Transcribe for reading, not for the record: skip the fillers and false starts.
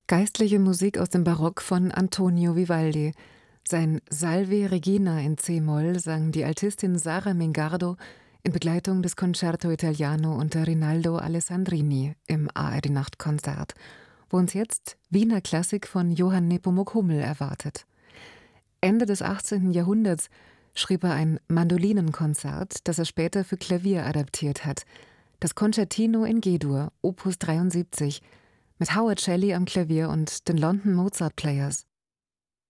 Geistliche Musik aus dem Barock von Antonio Vivaldi. Sein Salve Regina in c-Moll sang die Altistin Sara Mingardo in Begleitung des Concerto Italiano unter Rinaldo Alessandrini im ARD-Nachtkonzert, wo uns jetzt Wiener Klassik von Johann Nepomuk Hummel erwartet. Ende des 18. Jahrhunderts schrieb er ein Mandolinenkonzert, das er später für Klavier adaptiert hat, das Concertino in G-Dur, Opus 73, mit Howard Shelley am Klavier und den London Mozart Players.